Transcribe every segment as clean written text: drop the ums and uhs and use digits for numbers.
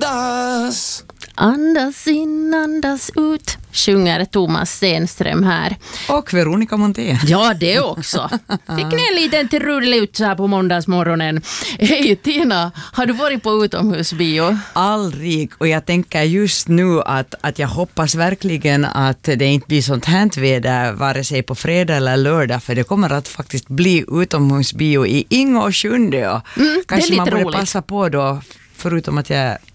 andas. Andas in, andas ut, sjunger Thomas Stenström här. Och Veronica Montén. Ja, det också. Fick ni en liten trullut så här på måndagsmorgonen. Hej Tina, har du varit på utomhusbio? Aldrig, och jag tänker just nu att jag hoppas verkligen att det inte blir sånt här väder vare sig på fredag eller lördag, för det kommer att faktiskt bli utomhusbio i Ingo och Sjunde. Kanske man borde passa på då, förutom att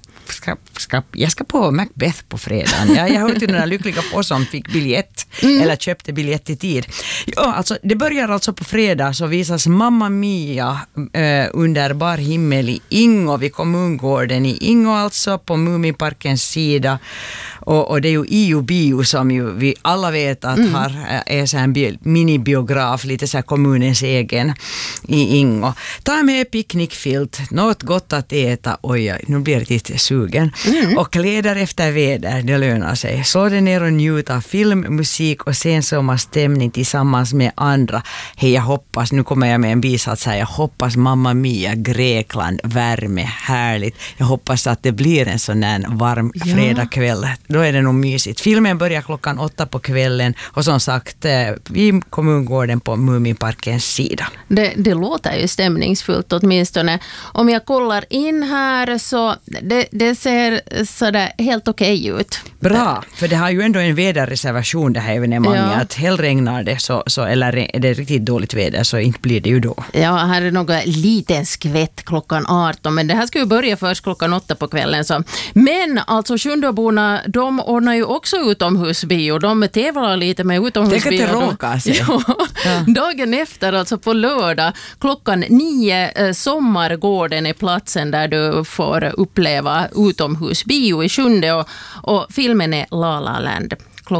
jag ska på Macbeth på fredagen. Jag hörde till den där lyckliga få som fick biljett eller köpte biljett i tid. Ja, alltså, det börjar alltså på fredag, så visas Mamma Mia under bar himmel i Ingo vid kommungården i Ingo, alltså på Muminparkens sida. Och det är ju IO-bio som ju vi alla vet att är så en minibiograf, lite så här kommunens egen i Ingo. Ta med picknickfilt, något gott att äta, oj, nu blir det lite sugen. Och kläder efter väder, det lönar sig. Slå dig ner och njuta av film, musik och sensommarstämning tillsammans med andra. Hej, jag hoppas, nu kommer jag med en bisats här, jag hoppas Mamma Mia, Grekland, värme, härligt. Jag hoppas att det blir en sån här varm fredagkväll. Då är det nog mysigt. Filmen börjar 8:00 på kvällen och som sagt vid kommungården på Muminparkens sida. Det låter ju stämningsfullt åtminstone. Om jag kollar in här så det ser sådär helt okej ut. Bra, för det har ju ändå en väderreservation det här evenemanget. Att hellregnar det så eller är det riktigt dåligt väder så inte blir det ju då. Ja, här är någon liten skvätt 18:00, men det här ska ju börja först 8:00 på kvällen. Så. Men alltså Sjundeborna, de ordnar ju också utomhusbio. De tävlar lite med utomhusbio. Det kan inte råka sig. Ja. Dagen efter, alltså på lördag, 9:00, Sommargården är platsen där du får uppleva utomhusbio i Sjunde och filmen är La La Land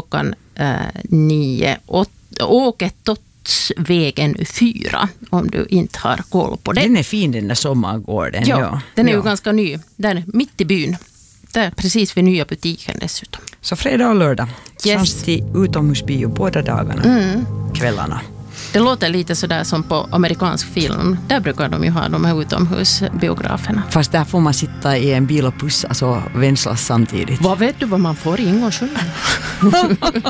9:00. Åke Tottsvägen 4 om du inte har koll på det. Den är fin, den där Sommargården. Ja, den är ju ganska ny. Den är mitt i byn. Där, precis vid nya butiken dessutom. Så fredag och lördag. Yes. Chans till utomhusbio båda dagarna. Kvällarna. Det låter lite sådär som på amerikansk film. Där brukar de ju ha de här utomhusbiograferna. Fast där får man sitta i en bil och pussas och vänslas samtidigt. Vad vet du vad man får i Ingårdsjön?